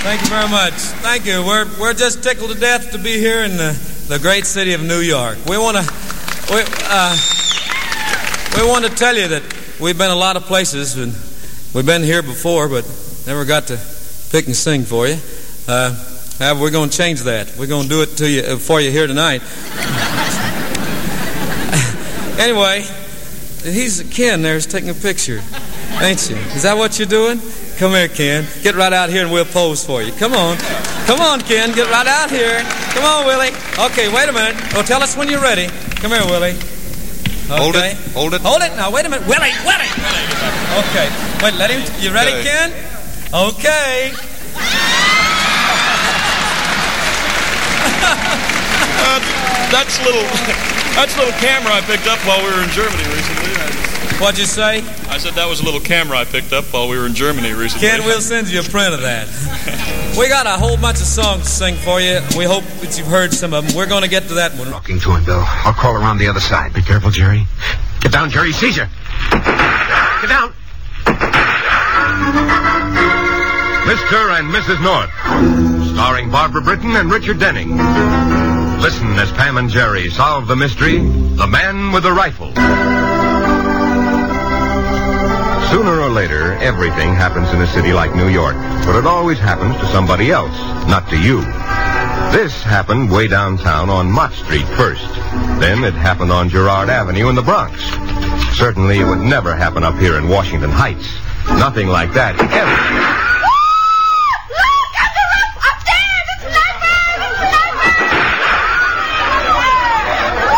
Thank you very much. Thank you. We're just tickled to death to be here in the great city of New York. We want to tell you that we've been a lot of places, and we've been here before, but never got to pick and sing for you. However, we're going to change that. We're going to do it for you here tonight. Anyway, Ken there's taking a picture, ain't you? Is that what you're doing? Come here, Ken. Get right out here and we'll pose for you. Come on. Come on, Ken. Get right out here. Come on, Willie. Okay, wait a minute. Oh, tell us when you're ready. Come here, Willie. Okay. Hold it. Hold it. Now, wait a minute. Willie. Okay. Wait, let him. You ready, Ken? Okay. That's a little camera I picked up while we were in Germany recently. What'd you say? I said that was a little camera I picked up while we were in Germany recently. Ken, we'll send you a print of that. We got a whole bunch of songs to sing for you. We hope that you've heard some of them. We're going to get to that one. Talking to him, Bill. I'll crawl around the other side. Be careful, Jerry. Get down, Jerry. Seize you. Get down. Mr. and Mrs. North, starring Barbara Britton and Richard Denning. Listen as Pam and Jerry solve the mystery, The Man with the Rifle. Sooner or later, everything happens in a city like New York, but it always happens to somebody else, not to you. This happened way downtown on Mott Street first. Then it happened on Girard Avenue in the Bronx. Certainly it would never happen up here in Washington Heights. Nothing like that ever.